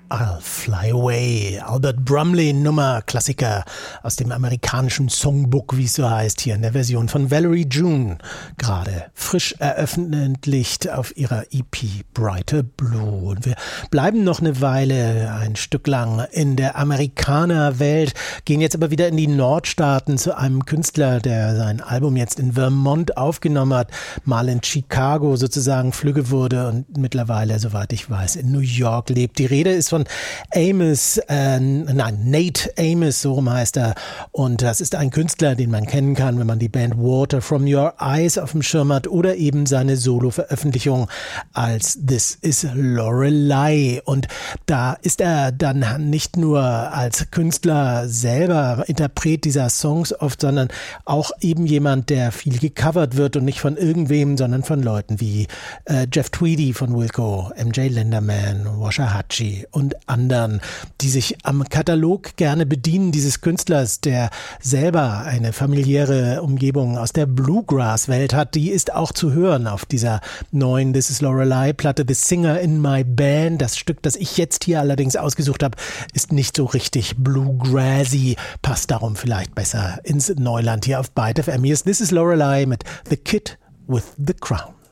I'll Fly Away. Albert Brumley Nummer, Klassiker aus dem amerikanischen Songbook, wie es so heißt, hier in der Version von Valerie June. Gerade frisch veröffentlicht auf ihrer EP Brighter Blue. Und wir bleiben noch eine Weile, ein Stück lang in der Amerikanerwelt, gehen jetzt aber wieder in die Nordstaaten zu einem Künstler, der sein Album jetzt in Vermont aufgenommen hat, mal in Chicago sozusagen flügge wurde und mittlerweile, soweit ich weiß, in New York lebt. Die Rede ist von Nate Amos, so rum heißt er. Und das ist ein Künstler, den man kennen kann, wenn man die Band Water From Your Eyes auf dem Schirm hat oder eben seine Solo-Veröffentlichung als This Is Lorelei. Und da ist er dann nicht nur als Künstler selber Interpret dieser Songs oft, sondern auch eben jemand, der viel gecovert wird und nicht von irgendwem, sondern von Leuten wie Jeff Tweedy von Wilco, MJ Lenderman, Waxahachie und anderen, die sich am Katalog gerne bedienen dieses Künstlers, der selber eine familiäre Umgebung aus der Bluegrass-Welt hat. Die ist auch zu hören auf dieser neuen This Is Lorelei-Platte, The Singer in My Band. Das Stück, das ich jetzt hier allerdings ausgesucht habe, ist nicht so richtig bluegrassy, passt darum vielleicht besser ins Neuland hier auf Byte FM. Hier ist This Is Lorelei mit The Kid with the Crown.